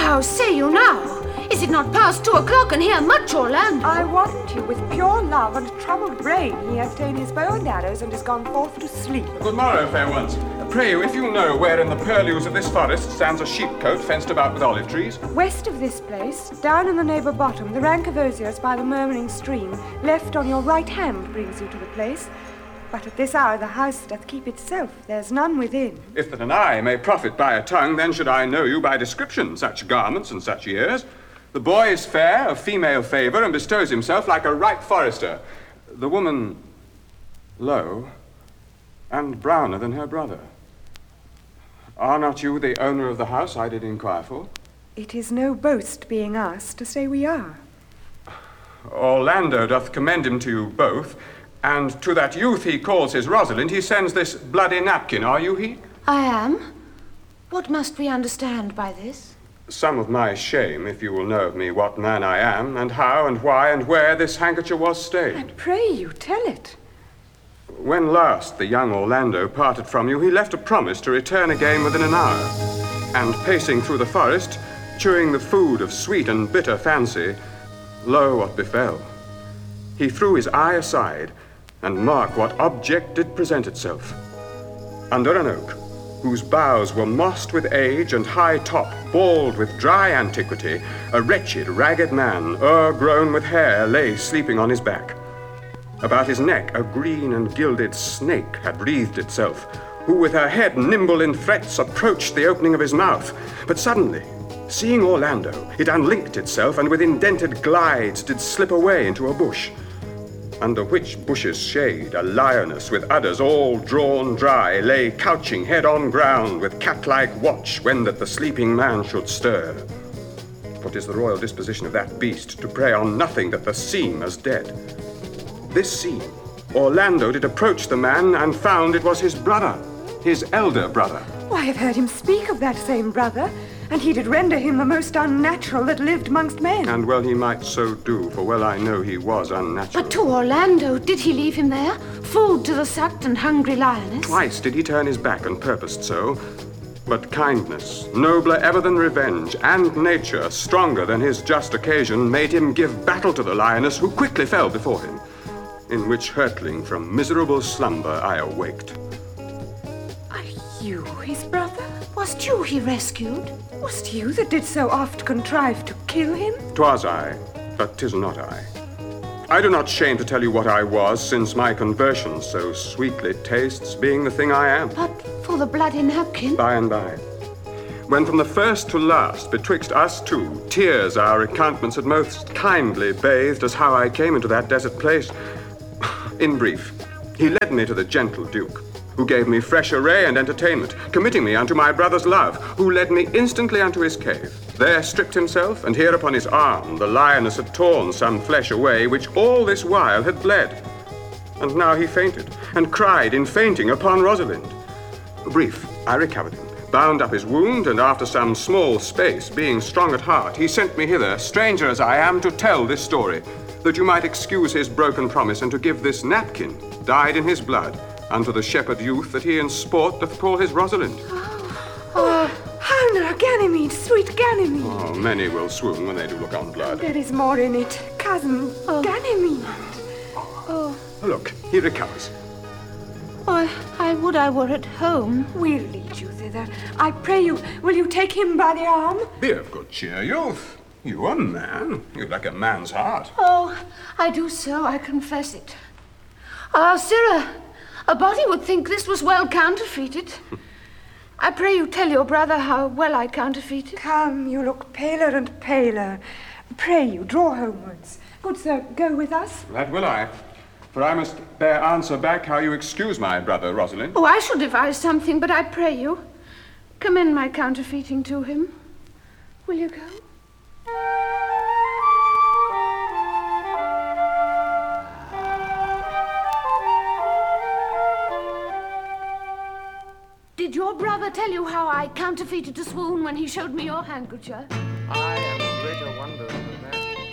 How say you now? Is it not past 2 o'clock, and here much Orlando? I warrant you, with pure love and troubled brain, he hath ta'en his bow and arrows and is gone forth to sleep. Good morrow, fair ones. Pray you, if you know where in the purlieus of this forest stands a sheepcote fenced about with olive trees. West of this place, down in the neighbour bottom, the rank of osiers by the murmuring stream, left on your right hand brings you to the place. But at this hour the house doth keep itself, there's none within. If that an eye may profit by a tongue, then should I know you by description, such garments and such years. The boy is fair, of female favour, and bestows himself like a ripe forester. The woman, low, and browner than her brother. Are not you the owner of the house I did inquire for? It is no boast being asked to say we are. Orlando doth commend him to you both, and to that youth he calls his Rosalind he sends this bloody napkin. Are you he? I am. What must we understand by this? Some of my shame, if you will know of me what man I am, and how and why and where this handkerchief was stained. I pray you, tell it. When last the young Orlando parted from you, he left a promise to return again within an hour. And pacing through the forest, chewing the food of sweet and bitter fancy, lo, what befell. He threw his eye aside, and mark what object did present itself. Under an oak, whose boughs were mossed with age and high top, bald with dry antiquity, a wretched, ragged man, o'ergrown with hair, lay sleeping on his back. About his neck a green and gilded snake had wreathed itself, who with her head nimble in threats approached the opening of his mouth. But suddenly, seeing Orlando, it unlinked itself, and with indented glides did slip away into a bush. Under which bush's shade a lioness with udders all drawn dry lay couching head on ground with cat-like watch when that the sleeping man should stir. For 'tis the royal disposition of that beast to prey on nothing that the seem as dead. This seen, Orlando did approach the man and found it was his brother, his elder brother. Why, I have heard him speak of that same brother, and he did render him the most unnatural that lived amongst men. And well he might so do, for well I know he was unnatural. But to Orlando, did he leave him there? Food to the sucked and hungry lioness? Twice did he turn his back and purposed so. But kindness, nobler ever than revenge, and nature, stronger than his just occasion, made him give battle to the lioness, who quickly fell before him. In which hurtling from miserable slumber I awaked. Are you his brother? Was't you he rescued? Was't you that did so oft contrive to kill him? 'Twas I, but 'tis not I. I do not shame to tell you what I was, since my conversion so sweetly tastes, being the thing I am. But for the bloody napkin? By and by. When from the first to last, betwixt us two, tears our encounterments had most kindly bathed, as how I came into that desert place. In brief, he led me to the gentle Duke, who gave me fresh array and entertainment, committing me unto my brother's love, who led me instantly unto his cave. There stripped himself, and here upon his arm the lioness had torn some flesh away, which all this while had bled. And now he fainted, and cried in fainting upon Rosalind. Brief, I recovered him, bound up his wound, and after some small space, being strong at heart, he sent me hither, stranger as I am, to tell this story, that you might excuse his broken promise, and to give this napkin, dyed in his blood, unto the shepherd youth that he in sport doth call his Rosalind. Oh, how now, Ganymede, sweet Ganymede. Oh, many will swoon when they do look on blood. There is more in it, cousin Ganymede. Oh, Look, he recovers. I would I were at home. We'll lead you thither. I pray you, will you take him by the arm? Be of good cheer, youth. You a man. You've like a man's heart. Oh, I do so, I confess it. Ah, sirrah, a body would think this was well counterfeited. I pray you tell your brother how well I counterfeited. Come, you look paler and paler. Pray you, draw homewards. Good sir, go with us. That will I. For I must bear answer back how you excuse my brother, Rosalind. Oh, I shall devise something, but I pray you, commend my counterfeiting to him. Will you go? Did your brother tell you how I counterfeited a swoon when he showed me your handkerchief? I